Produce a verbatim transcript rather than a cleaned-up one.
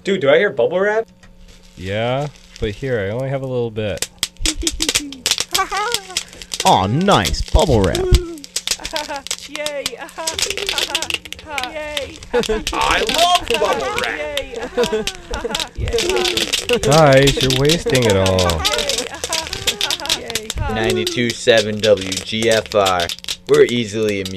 Dude, do I hear bubble wrap? Yeah, but here, I only have a little bit. Aw, nice. Bubble wrap. Yay! Yay! I love bubble wrap! Guys, you're wasting it all. ninety-two point seven W G F R. We're easily amused.